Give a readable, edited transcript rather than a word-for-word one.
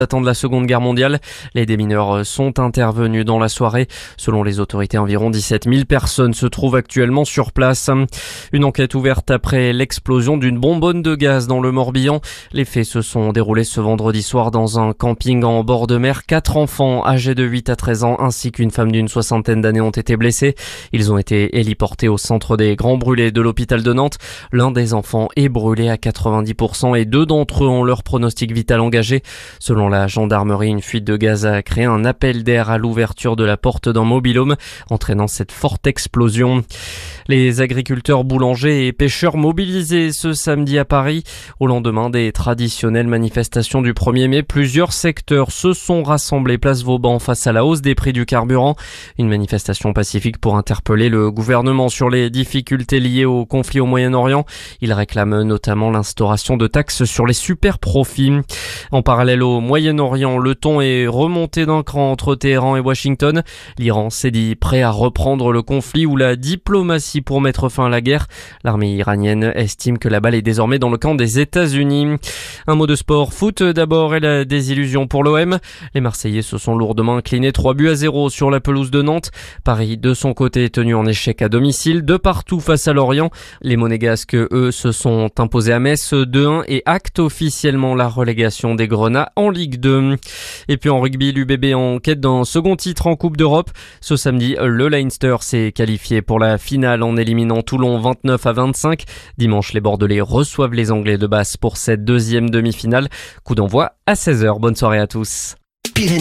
Datant de la Seconde Guerre mondiale, les démineurs sont intervenus dans la soirée. Selon les autorités, environ 17 000 personnes se trouvent actuellement sur place. Une enquête ouverte après l'explosion d'une bonbonne de gaz dans le Morbihan. Les faits se sont déroulés ce vendredi soir dans un camping en bord de mer. 4 enfants âgés de 8 à 13 ans ainsi qu'une femme d'une soixantaine d'années ont été blessés. Ils ont été héliportés au centre des grands brûlés de l'hôpital de Nantes. L'un des enfants est brûlé à 90% et 2 d'entre eux ont leur pronostic vital engagé. Selon la gendarmerie, une fuite de gaz a créé un appel d'air à l'ouverture de la porte d'un mobil-home, entraînant cette forte explosion. Les agriculteurs, boulangers et pêcheurs mobilisés ce samedi à Paris. Au lendemain des traditionnelles manifestations du 1er mai, plusieurs secteurs se sont rassemblés place Vauban face à la hausse des prix du carburant. Une manifestation pacifique pour interpeller le gouvernement sur les difficultés liées au conflit au Moyen-Orient. Ils réclament notamment l'instauration de taxes sur les super profits. En parallèle au Moyen-Orient, le ton est remonté d'un cran entre Téhéran et Washington. L'Iran s'est dit prêt à reprendre le conflit ou la diplomatie pour mettre fin à la guerre. L'armée iranienne estime que la balle est désormais dans le camp des États-Unis. Un mot de sport, foot d'abord et la désillusion pour l'OM. Les Marseillais se sont lourdement inclinés 3-0 sur la pelouse de Nantes. Paris, de son côté, est tenu en échec à domicile, de partout face à Lorient. Les Monégasques, eux, se sont imposés à Metz 2-1 et actent officiellement la relégation des Grenats en Ligue 2. Et puis en rugby, l'UBB en quête d'un second titre en Coupe d'Europe. Ce samedi, le Leinster s'est qualifié pour la finale en éliminant Toulon 29-25. Dimanche, les Bordelais reçoivent les Anglais de Basse pour cette deuxième demi-finale. Coup d'envoi à 16h. Bonne soirée à tous.